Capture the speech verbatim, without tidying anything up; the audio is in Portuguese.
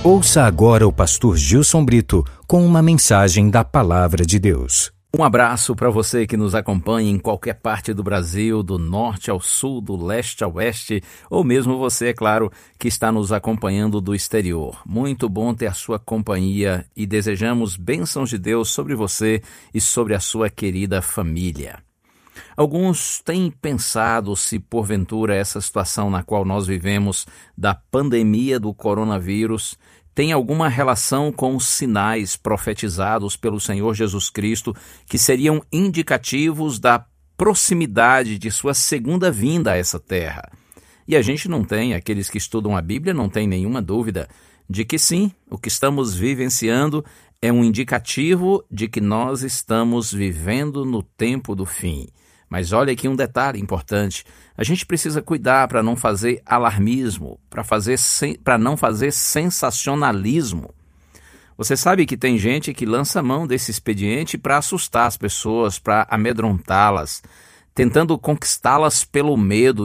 Ouça agora o pastor Gilson Brito com uma mensagem da Palavra de Deus. Um abraço para você que nos acompanha em qualquer parte do Brasil, do norte ao sul, do leste ao oeste, ou mesmo você, é claro, que está nos acompanhando do exterior. Muito bom ter a sua companhia e desejamos bênçãos de Deus sobre você e sobre a sua querida família. Alguns têm pensado se, porventura, essa situação na qual nós vivemos, da pandemia do coronavírus, tem alguma relação com os sinais profetizados pelo Senhor Jesus Cristo que seriam indicativos da proximidade de sua segunda vinda a essa terra. E a gente não tem, aqueles que estudam a Bíblia não tem nenhuma dúvida de que sim, o que estamos vivenciando é um indicativo de que nós estamos vivendo no tempo do fim. Mas olha aqui um detalhe importante, a gente precisa cuidar para não fazer alarmismo, para fazer para não fazer sensacionalismo. Você sabe que tem gente que lança mão desse expediente para assustar as pessoas, para amedrontá-las, tentando conquistá-las pelo medo